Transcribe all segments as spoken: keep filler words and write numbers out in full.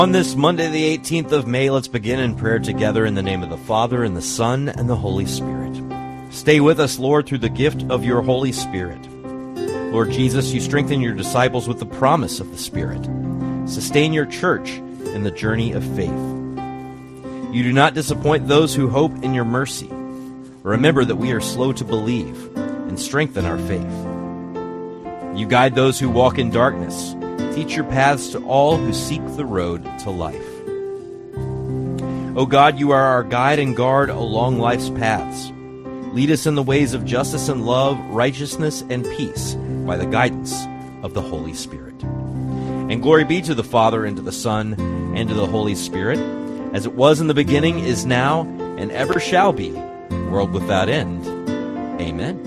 On this Monday, the eighteenth of May, let's begin in prayer together in the name of the Father, and the Son, and the Holy Spirit. Stay with us, Lord, through the gift of your Holy Spirit. Lord Jesus, you strengthen your disciples with the promise of the Spirit. Sustain your church in the journey of faith. You do not disappoint those who hope in your mercy. Remember that we are slow to believe, and strengthen our faith. You guide those who walk in darkness. Teach your paths to all who seek the road to life. O God, you are our guide and guard along life's paths. Lead us in the ways of justice and love, righteousness and peace by the guidance of the Holy Spirit. And glory be to the Father, and to the Son, and to the Holy Spirit, as it was in the beginning, is now, and ever shall be, world without end. Amen.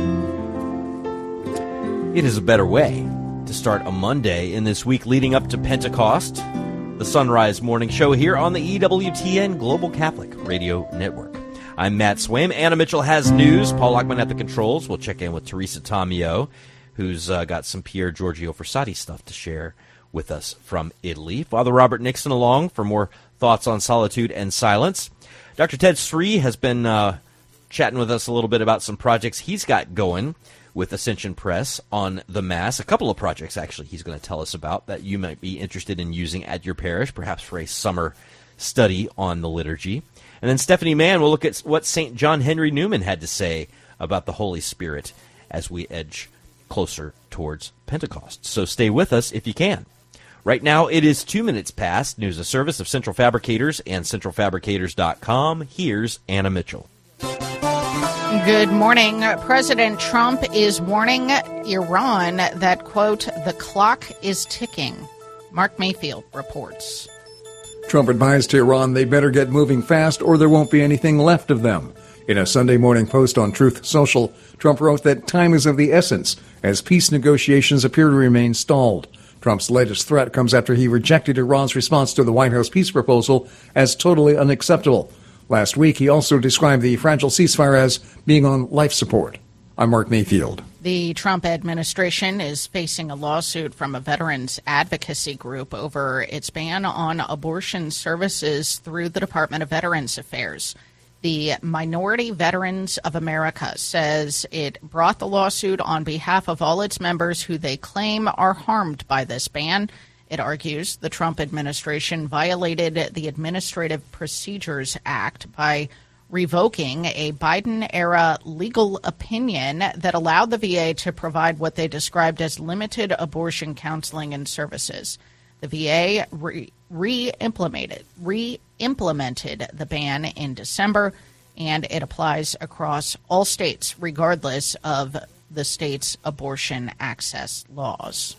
It is a better way to start a Monday in this week leading up to Pentecost, the Sunrise Morning Show here on the E W T N Global Catholic Radio Network. I'm Matt Swaim. Anna Mitchell has news. Paul Lockman at the controls. We'll check in with Teresa Tomeo, who's uh, got some Pier Giorgio Frassati stuff to share with us from Italy. Father Robert Nixon along for more thoughts on solitude and silence. Doctor Ted Sri has been uh, chatting with us a little bit about some projects he's got going with Ascension Press on the Mass. A couple of projects, actually, he's going to tell us about that you might be interested in using at your parish, perhaps for a summer study on the liturgy. And then Stephanie Mann will look at what Saint John Henry Newman had to say about the Holy Spirit as we edge closer towards Pentecost. So stay with us if you can. Right now, it is two minutes past. News of service of Central Fabricators and central fabricators dot com. Here's Anna Mitchell. Good morning. President Trump is warning Iran that, quote, the clock is ticking. Mark Mayfield reports. Trump advised Iran they better get moving fast or there won't be anything left of them. In a Sunday morning post on Truth Social, Trump wrote that time is of the essence as peace negotiations appear to remain stalled. Trump's latest threat comes after he rejected Iran's response to the White House peace proposal as totally unacceptable. Last week, he also described the fragile ceasefire as being on life support. I'm Mark Mayfield. The Trump administration is facing a lawsuit from a veterans advocacy group over its ban on abortion services through the Department of Veterans Affairs. The Minority Veterans of America says it brought the lawsuit on behalf of all its members who they claim are harmed by this ban. It argues the Trump administration violated the Administrative Procedures Act by revoking a Biden-era legal opinion that allowed the V A to provide what they described as limited abortion counseling and services. The V A re- re-implemented, re-implemented the ban in December, and it applies across all states, regardless of the state's abortion access laws.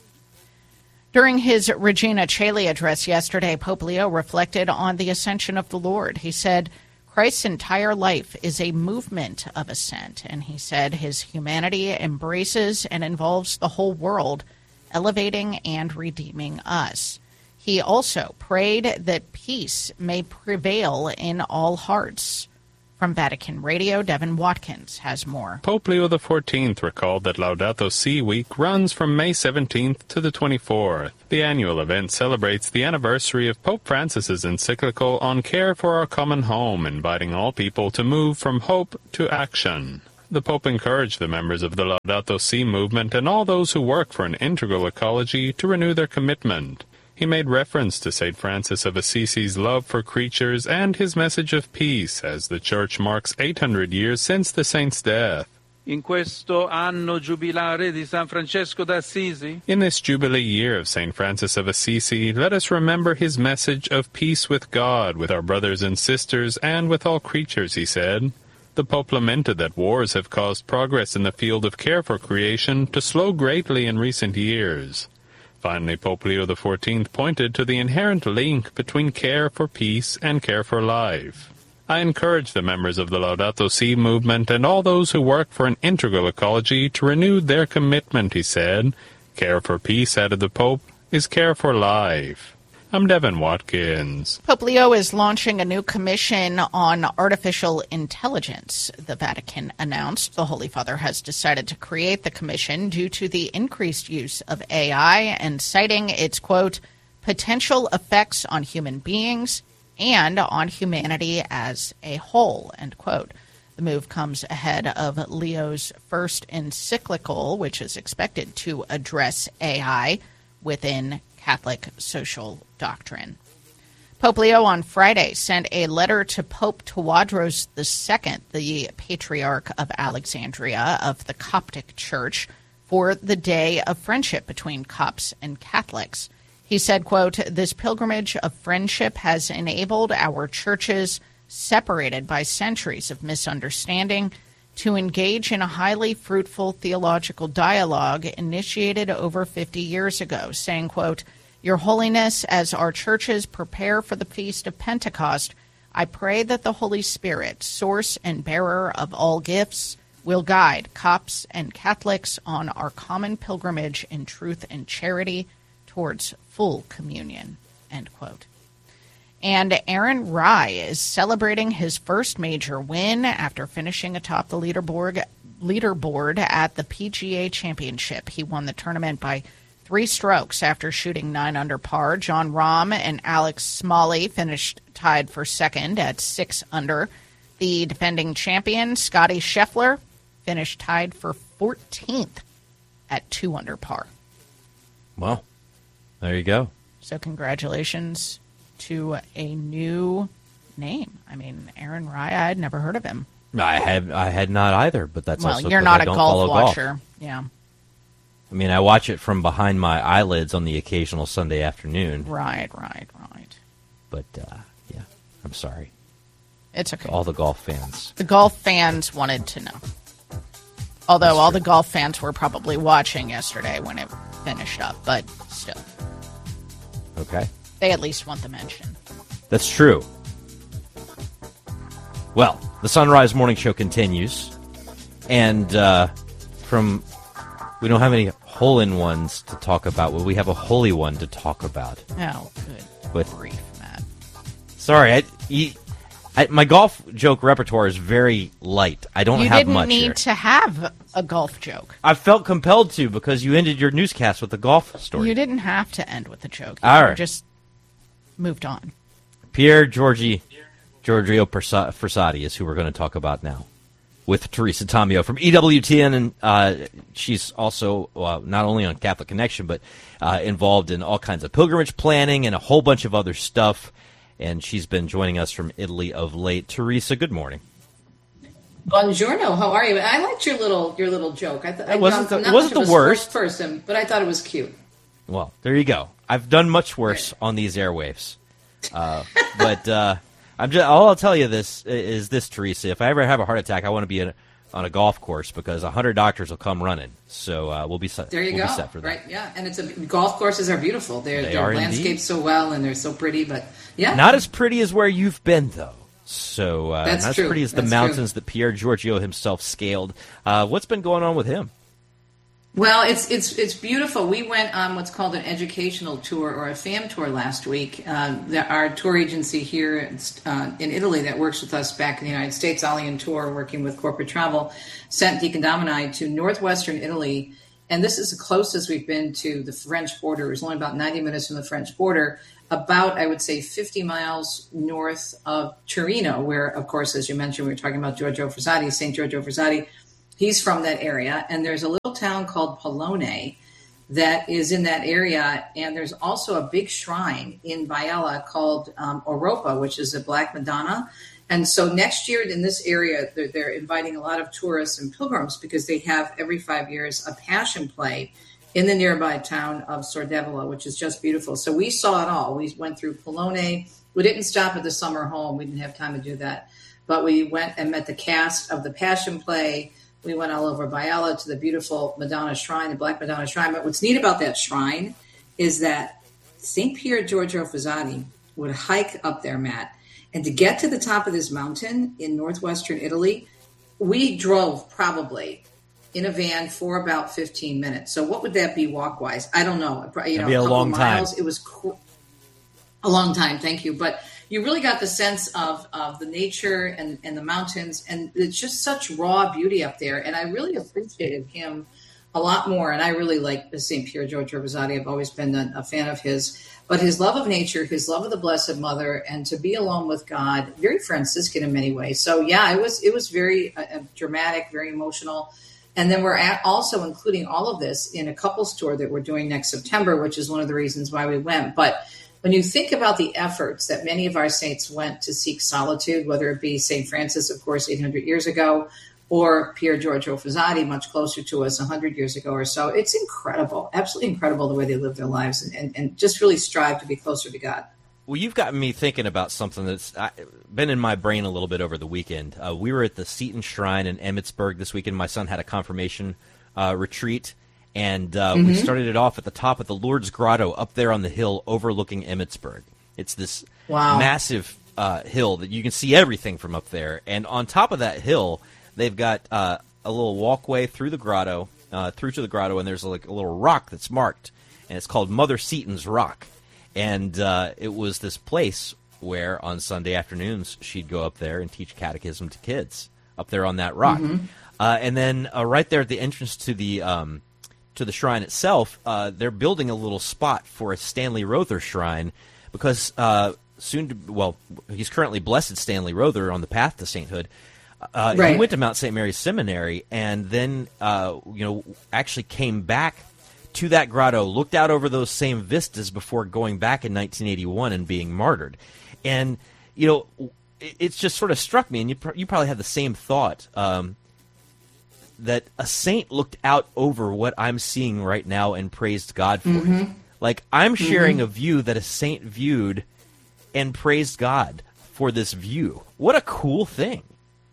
During his Regina Coeli address yesterday, Pope Leo reflected on the ascension of the Lord. He said, Christ's entire life is a movement of ascent, and he said his humanity embraces and involves the whole world, elevating and redeeming us. He also prayed that peace may prevail in all hearts. From Vatican Radio, Devin Watkins has more. Pope Leo the fourteenth recalled that Laudato Si Week runs from May seventeenth to the twenty-fourth. The annual event celebrates the anniversary of Pope Francis's encyclical on care for our common home, inviting all people to move from hope to action. The Pope encouraged the members of the Laudato Si movement and all those who work for an integral ecology to renew their commitment. He made reference to Saint Francis of Assisi's love for creatures and his message of peace as the Church marks eight hundred years since the saint's death. In questo anno giubilare di San Francesco d'Assisi, in this Jubilee year of Saint Francis of Assisi, let us remember his message of peace with God, with our brothers and sisters, and with all creatures, he said. The Pope lamented that wars have caused progress in the field of care for creation to slow greatly in recent years. Finally, Pope Leo the fourteenth pointed to the inherent link between care for peace and care for life. I encourage the members of the Laudato Si movement and all those who work for an integral ecology to renew their commitment, he said. Care for peace, added the Pope, is care for life. I'm Devin Watkins. Pope Leo is launching a new commission on artificial intelligence, the Vatican announced. The Holy Father has decided to create the commission due to the increased use of A I and citing its, quote, potential effects on human beings and on humanity as a whole, end quote. The move comes ahead of Leo's first encyclical, which is expected to address A I within Catholic social doctrine. Pope Leo on Friday sent a letter to Pope Tawadros the Second, the Patriarch of Alexandria of the Coptic Church, for the Day of Friendship between Copts and Catholics. He said, quote, "This pilgrimage of friendship has enabled our churches, separated by centuries of misunderstanding, to engage in a highly fruitful theological dialogue initiated over fifty years ago," saying, quote, "Your Holiness, as our churches prepare for the Feast of Pentecost, I pray that the Holy Spirit, source and bearer of all gifts, will guide Copts and Catholics on our common pilgrimage in truth and charity towards full communion," end quote. And Aaron Rai is celebrating his first major win after finishing atop the leaderboard, leaderboard at the P G A Championship. He won the tournament by three strokes after shooting nine under par. John Rahm and Alex Smalley finished tied for second at six under. The defending champion, Scotty Scheffler, finished tied for fourteenth at two under par. Well, there you go. So congratulations to a new name. I mean, Aaron Rai, I had never heard of him. I had I had not either, but that's well, also you're 'cause not I a don't golf follow watcher. Golf. Yeah. I mean, I watch it from behind my eyelids on the occasional Sunday afternoon. Right, right, right. But, uh, yeah, I'm sorry. It's okay. To all the golf fans. The golf fans wanted to know. Although all the golf fans were probably watching yesterday when it finished up, but still. Okay. They at least want the mention. That's true. Well, the Sunrise Morning Show continues. And uh, from... We don't have any hole-in-ones to talk about. Well, we have a holy one to talk about. Oh, good With, grief, Matt. Sorry, I, you, I, my golf joke repertoire is very light. I don't you have much You didn't need here. to have a golf joke. I felt compelled to because you ended your newscast with a golf story. You didn't have to end with a joke. You All could right. just moved on. Pier Giorgi, Giorgio Persa- Frassati is who we're going to talk about now, with Teresa Tomeo from E W T N, and uh, she's also uh, not only on Catholic Connection, but uh, involved in all kinds of pilgrimage planning and a whole bunch of other stuff, and she's been joining us from Italy of late. Teresa, good morning. Buongiorno, how are you? I liked your little your little joke. I th- It wasn't I'm the- not it wasn't much of the a worst. sports person, but I thought it was cute. Well, there you go. I've done much worse on these airwaves, uh, but uh, I'm just, all I'll tell you this is this, Teresa. If I ever have a heart attack, I want to be in a, on a golf course because a hundred doctors will come running. So uh, we'll be set. There you we'll go. Be set for that. Right? Yeah, and it's a golf courses are beautiful. They're They they're are landscaped indeed. so well and they're so pretty. But yeah, Not as pretty as where you've been, though. So uh, That's not as true. pretty as the That's mountains that Pier Giorgio himself scaled. Uh, what's been going on with him? Well, it's it's it's beautiful. We went on what's called an educational tour or a FAM tour last week. Uh, the, our tour agency here uh, in Italy that works with us back in the United States, Allian Tour, working with corporate travel, sent Deacon Dom and I to northwestern Italy. And this is the closest we've been to the French border. It was only about ninety minutes from the French border, about, I would say, fifty miles north of Torino, where, of course, as you mentioned, we were talking about Giorgio Frassati, Saint Giorgio Frassati. He's from that area, and there's a little town called Polone that is in that area, and there's also a big shrine in Biella called um, Oropa, which is a Black Madonna. And so next year in this area, they're, they're inviting a lot of tourists and pilgrims because they have every five years a passion play in the nearby town of Sordevola, which is just beautiful. So we saw it all. We went through Polone. We didn't stop at the summer home. We didn't have time to do that. But we went and met the cast of the passion play. We went all over Biella to the beautiful Madonna Shrine, the Black Madonna Shrine. But what's neat about that shrine is that Saint Pier Giorgio Frassati would hike up there, Matt. And to get to the top of this mountain in northwestern Italy, we drove probably in a van for about fifteen minutes. So what would that be walk-wise? I don't know. You know, be a couple long miles. time. It was cr- a long time, thank you. But you really got the sense of, of the nature and, and the mountains, and it's just such raw beauty up there. And I really appreciated him a lot more. And I really like Saint Pier Giorgio Rosati. I've always been a, a fan of his. But his love of nature, his love of the Blessed Mother, and to be alone with God, very Franciscan in many ways. So, yeah, it was it was very uh, dramatic, very emotional. And then we're at also including all of this in a couples tour that we're doing next September, which is one of the reasons why we went. But when you think about the efforts that many of our saints went to seek solitude, whether it be Saint Francis, of course, eight hundred years ago, or Pier Giorgio Frassati, much closer to us one hundred years ago or so. It's incredible, absolutely incredible the way they live their lives and, and, and just really strive to be closer to God. Well, you've gotten me thinking about something that's been in my brain a little bit over the weekend. Uh, we were at the Seton Shrine in Emmitsburg this weekend. My son had a confirmation uh, retreat, and uh, mm-hmm. we started it off at the top of the Lourdes Grotto up there on the hill overlooking Emmitsburg. It's this wow. massive uh, hill that you can see everything from up there. And on top of that hill, they've got uh, a little walkway through the grotto, uh, through to the grotto, and there's like a little rock that's marked, and it's called Mother Seton's Rock. And uh, it was this place where on Sunday afternoons she'd go up there and teach catechism to kids up there on that rock. Mm-hmm. Uh, and then uh, right there at the entrance to the um, to the shrine itself, uh, they're building a little spot for a Stanley Rother shrine because uh, soon, to, well, he's currently Blessed Stanley Rother on the path to sainthood. Uh, right. He went to Mount Saint Mary's Seminary and then, uh, you know, actually came back to that grotto, looked out over those same vistas before going back in nineteen eighty-one and being martyred. And, you know, it, it's just sort of struck me, and you, pr- you probably had the same thought, um, that a saint looked out over what I'm seeing right now and praised God for mm-hmm. it. Like, I'm sharing mm-hmm. a view that a saint viewed and praised God for this view. What a cool thing.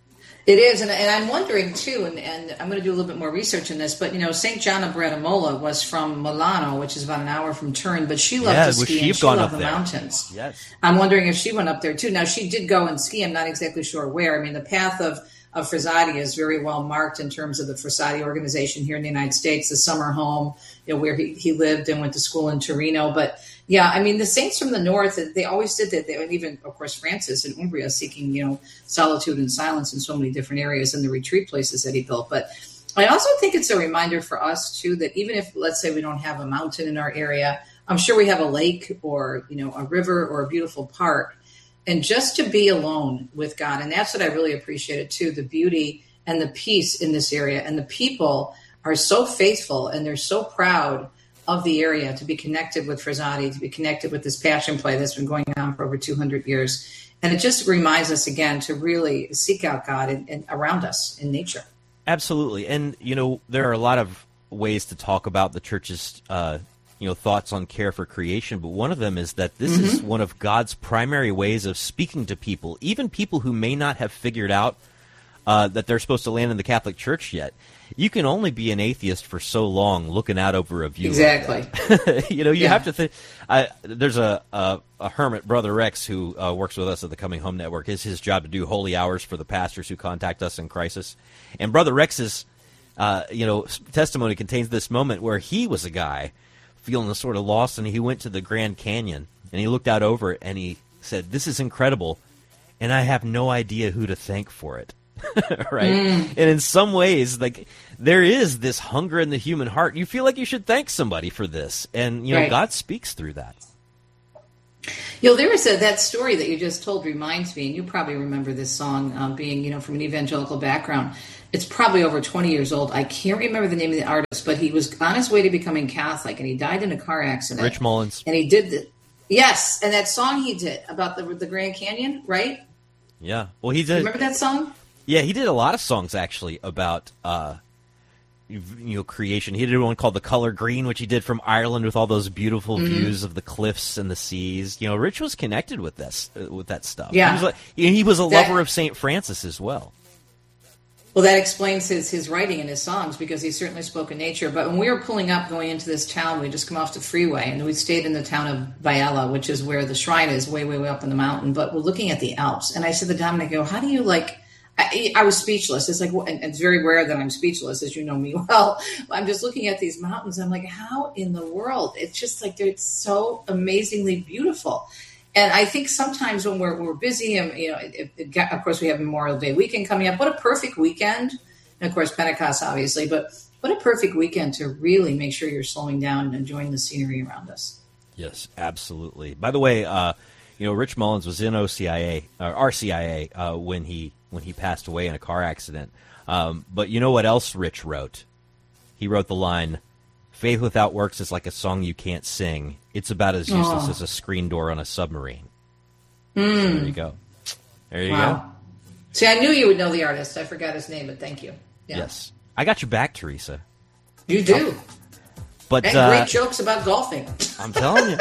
It is, and, and I'm wondering, too, and, and I'm going to do a little bit more research in this, but, you know, Saint John of Brattamola was from Milano, which is about an hour from Turin, but she loved yeah, to ski and she loved the there? mountains. Yes. I'm wondering if she went up there, too. Now, she did go and ski. I'm not exactly sure where. I mean, the path of, of Frassati is very well marked in terms of the Frassati organization here in the United States, the summer home, you know, where he, he lived and went to school in Torino. But, yeah, I mean, the saints from the north, they always did that. They, and even, of course, Francis in Umbria seeking, you know, solitude and silence in so many different areas and the retreat places that he built. But I also think it's a reminder for us, too, that even if, let's say, we don't have a mountain in our area, I'm sure we have a lake or, you know, a river or a beautiful park. And just to be alone with God. And that's what I really appreciated, too, the beauty and the peace in this area. And the people are so faithful and they're so proud of the area to be connected with Frassati, to be connected with this passion play that's been going on for over two hundred years. And it just reminds us again to really seek out God and, and around us in nature. Absolutely. And, you know, there are a lot of ways to talk about the church's uh, you know, thoughts on care for creation, but one of them is that this mm-hmm. is one of God's primary ways of speaking to people, even people who may not have figured out uh, that they're supposed to land in the Catholic Church yet. You can only be an atheist for so long looking out over a view. Exactly. Like you know, you yeah. have to think. There's a, a, a hermit, Brother Rex, who uh, works with us at the Coming Home Network. It's his job to do holy hours for the pastors who contact us in crisis. And Brother Rex's, uh, you know, testimony contains this moment where he was a guy feeling sort of lost, and he went to the Grand Canyon, and he looked out over it, and he said, "This is incredible, and I have no idea who to thank for it." Right? Mm. And in some ways, like, there is this hunger in the human heart. You feel like you should thank somebody for this, and, you know, right. God speaks through that. You know, there is a, that story that you just told reminds me, and you probably remember this song, um, being, you know, from an evangelical background. It's probably over twenty years old. I can't remember the name of the artist, but he was on his way to becoming Catholic, and he died in a car accident. Rich Mullins. And he did the, yes, and that song he did about the the Grand Canyon, right? Yeah. Well, he did. Remember that song? Yeah, he did a lot of songs actually about uh, you know, creation. He did one called "The Color Green," which he did from Ireland with all those beautiful mm-hmm. views of the cliffs and the seas. You know, Rich was connected with this, uh, with that stuff. Yeah, he was, like, he was a that, lover of Saint Francis as well. Well, that explains his, his writing and his songs, because he certainly spoke in nature. But when we were pulling up going into this town, we just come off the freeway, and we stayed in the town of Biella, which is where the shrine is, way, way, way up in the mountain. But we're looking at the Alps. And I said to Dominic, I go, how do you, like, I, I was speechless. It's like, and it's very rare that I'm speechless, as you know me well. I'm just looking at these mountains. I'm like, how in the world? It's just like, it's so amazingly beautiful. And I think sometimes when we're, we're busy, and, you know, it, it, of course, we have Memorial Day weekend coming up. What a perfect weekend. And, of course, Pentecost, obviously. But what a perfect weekend to really make sure you're slowing down and enjoying the scenery around us. Yes, absolutely. By the way, uh, you know, Rich Mullins was in O C I A, or R C I A, uh, when he when he passed away in a car accident. Um, but you know what else Rich wrote? He wrote the line, "Faith without works is like a song you can't sing. It's about as useless oh. as a screen door on a submarine." Mm. So there you go. There you wow. go. See, I knew you would know the artist. I forgot his name, but thank you. Yeah. Yes. I got your back, Teresa. You do. But and uh, great jokes about golfing. I'm telling you.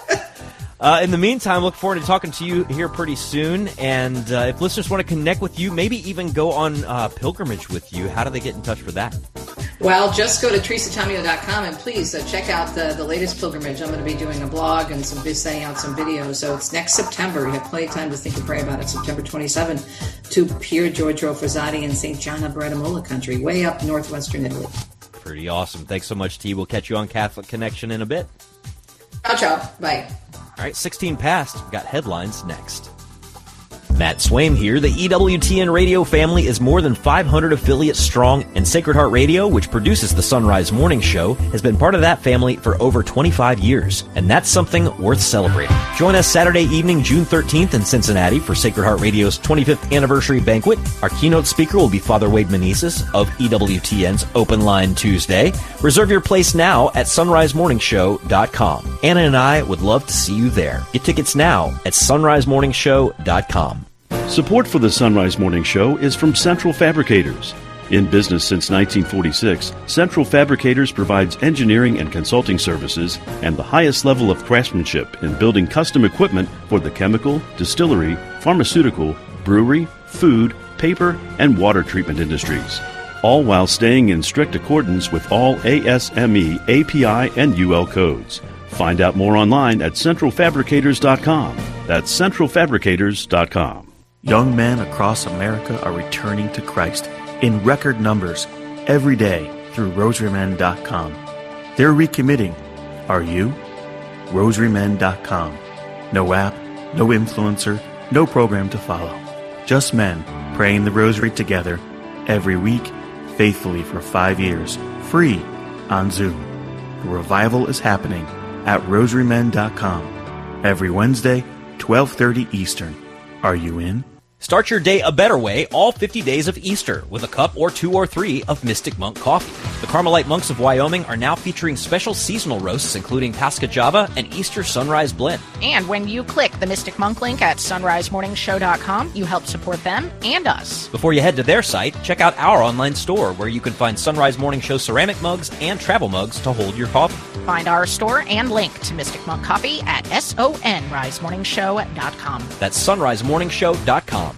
Uh, in the meantime, look forward to talking to you here pretty soon. And uh, if listeners want to connect with you, maybe even go on uh, pilgrimage with you, how do they get in touch for that? Well, just go to teresa tomeo dot com and please uh, check out the, the latest pilgrimage. I'm going to be doing a blog and some sending out some videos. So it's next September. You have plenty of time to think and pray about it. September twenty-seventh to Pier Giorgio Frassati in Saint John of Imola country, way up northwestern Italy. Pretty awesome. Thanks so much, T. We'll catch you on Catholic Connection in a bit. Ciao, ciao. Bye. All right, sixteen past. We've got headlines next. Matt Swaim here. The E W T N radio family is more than five hundred affiliates strong, and Sacred Heart Radio, which produces the Sunrise Morning Show, has been part of that family for over twenty-five years, and that's something worth celebrating. Join us Saturday evening, June thirteenth in Cincinnati for Sacred Heart Radio's twenty-fifth anniversary banquet. Our keynote speaker will be Father Wade Meneses of E W T N's Open Line Tuesday. Reserve your place now at sunrise morning show dot com. Anna and I would love to see you there. Get tickets now at sunrise morning show dot com. Support for the Sunrise Morning Show is from Central Fabricators. In business since nineteen forty-six, Central Fabricators provides engineering and consulting services and the highest level of craftsmanship in building custom equipment for the chemical, distillery, pharmaceutical, brewery, food, paper, and water treatment industries, all while staying in strict accordance with all A S M E, A P I, and U L codes. Find out more online at central fabricators dot com. That's central fabricators dot com. Young men across America are returning to Christ in record numbers every day through rosary men dot com. They're recommitting. Are you? rosary men dot com. No app, no influencer, no program to follow. Just men praying the rosary together every week, faithfully for five years, free on Zoom. The revival is happening at rosary men dot com every Wednesday, twelve thirty Eastern. Are you in? Start your day a better way all fifty days of Easter with a cup or two or three of Mystic Monk coffee. The Carmelite monks of Wyoming are now featuring special seasonal roasts including Pascha Java and Easter Sunrise Blend. And when you click the Mystic Monk link at sunrise morning show dot com, you help support them and us. Before you head to their site, check out our online store where you can find Sunrise Morning Show ceramic mugs and travel mugs to hold your coffee. Find our store and link to Mystic Monk Coffee at sunrise morning show dot com. That's sunrise morning show dot com.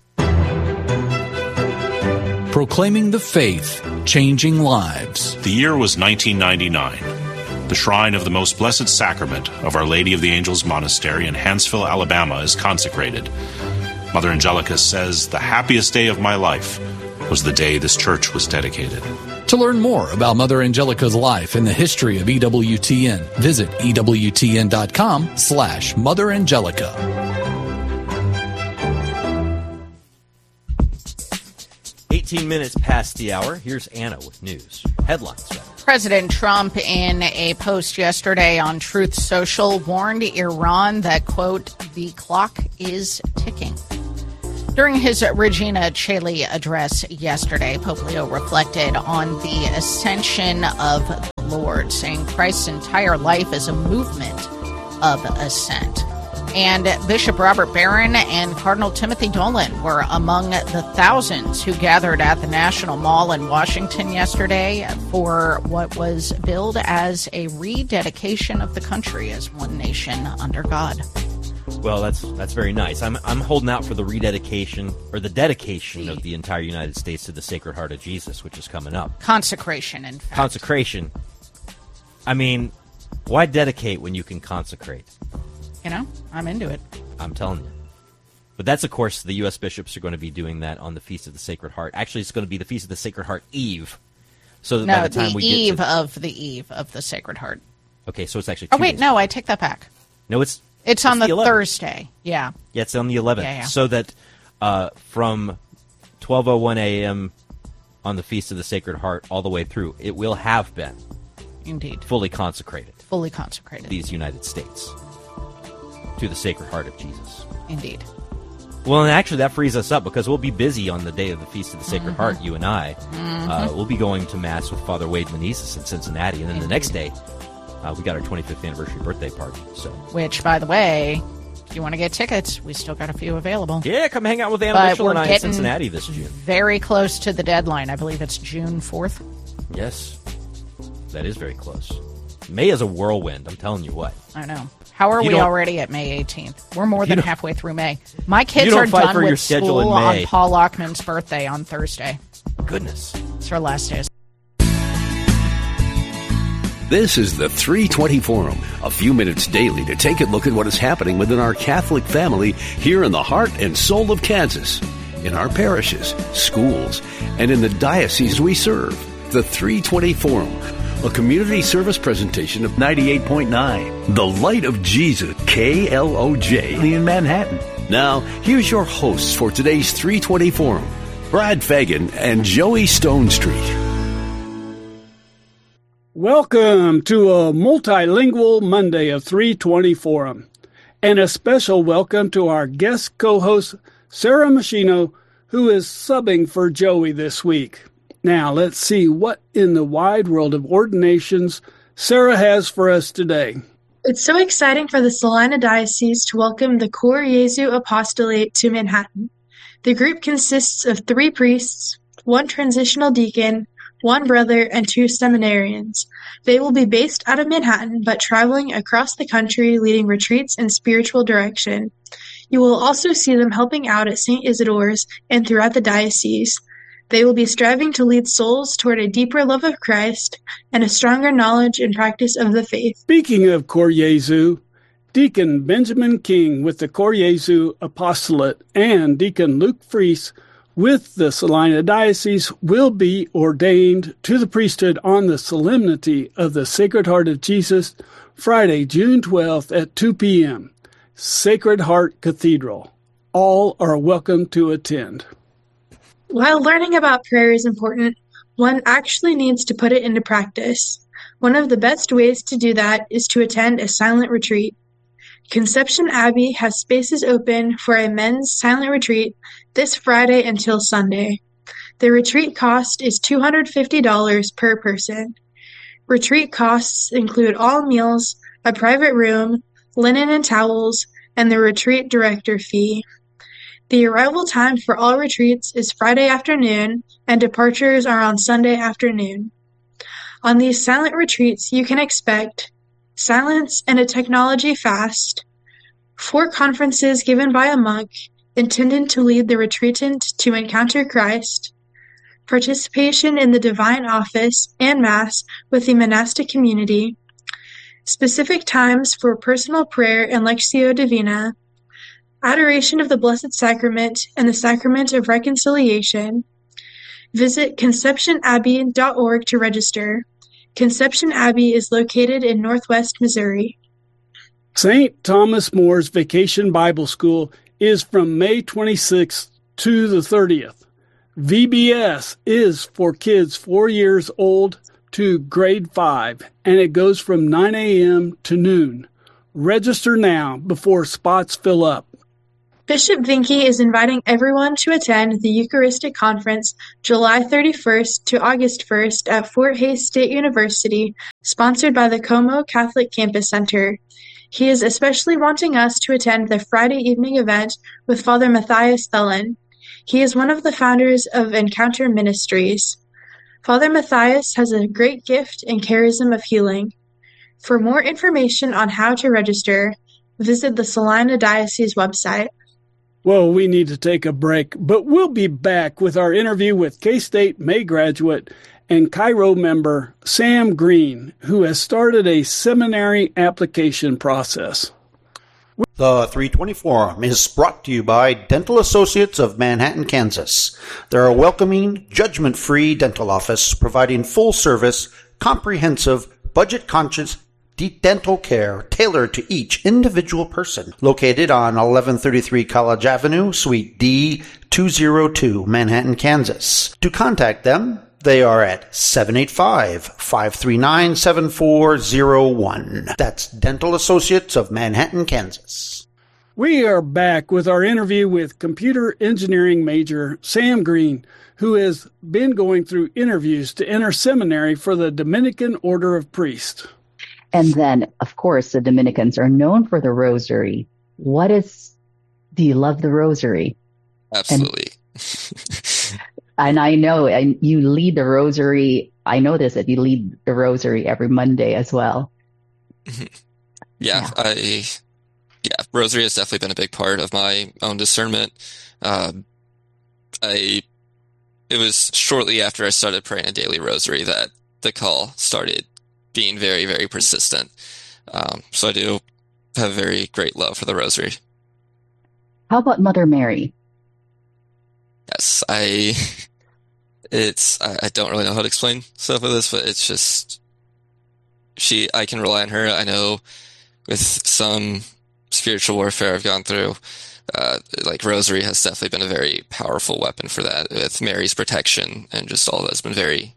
Proclaiming the faith, changing lives. The year was nineteen ninety-nine. The shrine of the Most Blessed Sacrament of Our Lady of the Angels Monastery in Hanceville, Alabama is consecrated. Mother Angelica says, "The happiest day of my life was the day this church was dedicated." To learn more about Mother Angelica's life and the history of E W T N, visit E W T N dot com slash Mother Angelica. eighteen minutes past the hour. Here's Anna with news. Headlines. President Trump, in a post yesterday on Truth Social, warned Iran that, quote, the clock is ticking. During his Regina Coeli address yesterday, Pope Leo reflected on the ascension of the Lord, saying Christ's entire life is a movement of ascent. And Bishop Robert Barron and Cardinal Timothy Dolan were among the thousands who gathered at the National Mall in Washington yesterday for what was billed as a rededication of the country as one nation under God. Well, that's that's very nice. I'm I'm holding out for the rededication or the dedication of the entire United States to the Sacred Heart of Jesus, which is coming up. Consecration, in fact. Consecration. I mean, why dedicate when you can consecrate? You know, I'm into it. I'm telling you. But that's, of course, the U S bishops are going to be doing that on the Feast of the Sacred Heart. Actually, it's going to be the Feast of the Sacred Heart Eve. So that no, by the time the we eve get to... of the eve of the Sacred Heart. Okay, so it's actually two Oh, wait, days. no, I take that back. No, it's... It's, it's on the, the Thursday, yeah. Yeah, it's on the eleventh. Yeah, yeah. So that uh, from twelve oh one a.m. on the Feast of the Sacred Heart all the way through. It will have been Indeed. fully consecrated. Fully consecrated. These United States to the Sacred Heart of Jesus. Indeed. Well, and actually that frees us up because we'll be busy on the day of the Feast of the Sacred Mm-hmm. Heart, you and I. Mm-hmm. Uh, we'll be going to Mass with Father Wade Menezes in Cincinnati, and then Indeed. the next day, uh, we got our twenty-fifth anniversary birthday party. So, Which, by the way, if you want to get tickets, we still got a few available. yeah, come hang out with Anna But Mitchell we're and I in getting Cincinnati this June. very close to the deadline. I believe it's June fourth. Yes, that is very close. May is a whirlwind, I'm telling you what. I know. How are You we don't- already at May eighteenth? We're more You than don't- halfway through May. My kids You don't are fight done for with your schedule in school May. on Paul Lockman's birthday on Thursday. Goodness. It's our last day. This is the three twenty Forum, a few minutes daily to take a look at what is happening within our Catholic family here in the heart and soul of Kansas, in our parishes, schools, and in the diocese we serve. The three twenty Forum, a community service presentation of ninety-eight point nine, The Light of Jesus, K L O J in Manhattan. Now, here's your hosts for today's three twenty Forum, Brad Fagan and Joey Stone Street. Welcome to a multilingual Monday of three twenty Forum, and a special welcome to our guest co-host, Sarah Machino, who is subbing for Joey this week. Now, let's see what in the wide world of ordinations Sarah has for us today. It's so exciting for the Salina Diocese to welcome the Cor Jesu Apostolate to Manhattan. The group consists of three priests, one transitional deacon, one brother, and two seminarians. They will be based out of Manhattan, but traveling across the country leading retreats in spiritual direction. You will also see them helping out at Saint Isidore's and throughout the diocese. They will be striving to lead souls toward a deeper love of Christ and a stronger knowledge and practice of the faith. Speaking of Cor Jesu, Deacon Benjamin King with the Cor Jesu Apostolate and Deacon Luke Fries with the Salina Diocese will be ordained to the priesthood on the solemnity of the Sacred Heart of Jesus, Friday, June twelfth at two p.m., Sacred Heart Cathedral. All are welcome to attend. While learning about prayer is important, one actually needs to put it into practice. One of the best ways to do that is to attend a silent retreat. Conception Abbey has spaces open for a men's silent retreat this Friday until Sunday. The retreat cost is two hundred fifty dollars per person. Retreat costs include all meals, a private room, linen and towels, and the retreat director fee. The arrival time for all retreats is Friday afternoon, and departures are on Sunday afternoon. On these silent retreats, you can expect silence and a technology fast, four conferences given by a monk intended to lead the retreatant to encounter Christ, participation in the divine office and Mass with the monastic community, specific times for personal prayer and Lectio Divina, adoration of the Blessed Sacrament and the Sacrament of Reconciliation. Visit conception abbey dot org to register. Conception Abbey is located in Northwest Missouri. Saint Thomas More's Vacation Bible School is from May twenty-sixth to the thirtieth. V B S is for kids four years old to grade five, and it goes from nine a.m. to noon. Register now before spots fill up. Bishop Vinke is inviting everyone to attend the Eucharistic Conference July thirty-first to August first at Fort Hays State University, sponsored by the Como Catholic Campus Center. He is especially wanting us to attend the Friday evening event with Father Matthias Thelen. He is one of the founders of Encounter Ministries. Father Matthias has a great gift and charism of healing. For more information on how to register, visit the Salina Diocese website. Well, we need to take a break, but we'll be back with our interview with K-State May graduate and Cairo member Sam Green, who has started a seminary application process. The three twenty Forum is brought to you by Dental Associates of Manhattan, Kansas. They're a welcoming, judgment-free dental office providing full-service, comprehensive, budget-conscious, dental care tailored to each individual person. Located on eleven thirty-three College Avenue, Suite D two oh two, Manhattan, Kansas. To contact them, they are at seven eight five, five three nine, seven four zero one. That's Dental Associates of Manhattan, Kansas. We are back with our interview with computer engineering major Sam Green, who has been going through interviews to enter seminary for the Dominican Order of Priests. And then, of course, the Dominicans are known for the rosary. What is, do you love the rosary? Absolutely. And, and I know, and you lead the rosary. I know this, that you lead the rosary every Monday as well. yeah, yeah, I, yeah, rosary has definitely been a big part of my own discernment. Uh, I, it was shortly after I started praying a daily rosary that the call started being very, very persistent. Um, so I do have a very great love for the rosary. How about Mother Mary? Yes, I, it's, I, I don't really know how to explain stuff with this, but it's just, she, I can rely on her. I know with some spiritual warfare I've gone through, uh, like rosary has definitely been a very powerful weapon for that, with Mary's protection and just all that's been very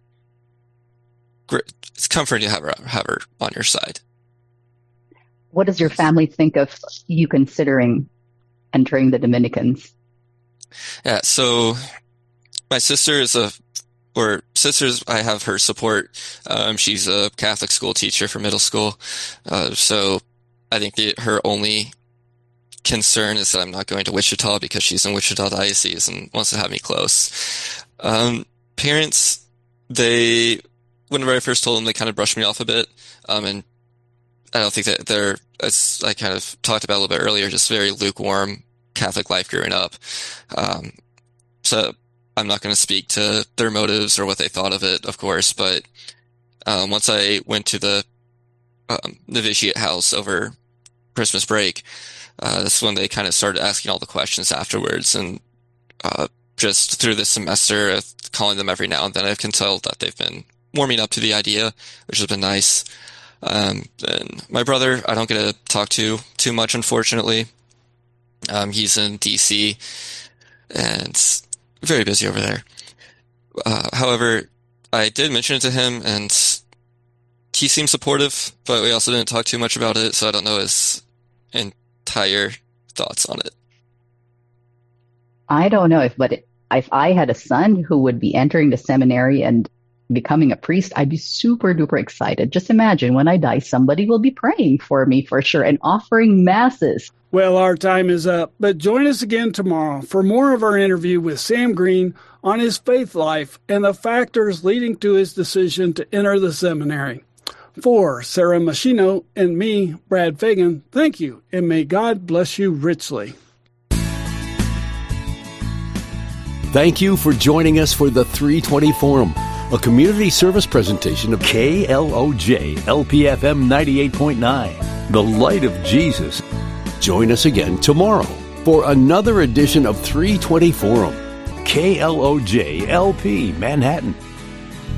great. It's comforting to have her, have her on your side. What does your family think of you considering entering the Dominicans? Yeah, so my sister is a, or sisters, I have her support. Um, she's a Catholic school teacher for middle school. Uh, so I think the, her only concern is that I'm not going to Wichita because she's in Wichita Diocese and wants to have me close. Um, parents, they, whenever I first told them, they kind of brushed me off a bit. Um, and I don't think that they're, as I kind of talked about a little bit earlier, just very lukewarm Catholic life growing up. Um, so I'm not going to speak to their motives or what they thought of it, of course, but um, once I went to the um, novitiate house over Christmas break, uh, that's when they kind of started asking all the questions afterwards. And uh, just through this semester, uh, calling them every now and then, I can tell that they've been warming up to the idea, which has been nice. Um, and my brother, I don't get to talk to too much, unfortunately. Um, he's in D C and very busy over there. Uh, however, I did mention it to him and he seemed supportive, but we also didn't talk too much about it, so I don't know his entire thoughts on it. I don't know if, but if I had a son who would be entering the seminary and becoming a priest, I'd be super duper excited. Just imagine when I die, somebody will be praying for me for sure and offering masses. Well, our time is up, but join us again tomorrow for more of our interview with Sam Green on his faith life and the factors leading to his decision to enter the seminary. For Sarah Machino and me, Brad Fagan, thank you, and may God bless you richly. Thank you for joining us for the three twenty Forum, a community service presentation of K L O J L P F M ninety-eight point nine, the light of Jesus. Join us again tomorrow for another edition of three twenty Forum, K L O J L P Manhattan.